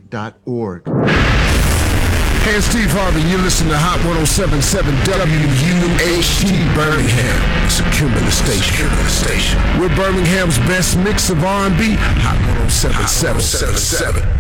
Hey, it's Steve Harvey. You listen to Hot 107.7 WUHT Birmingham. It's a Cumulus station. We're Birmingham's best mix of R&B. Hot 107.7.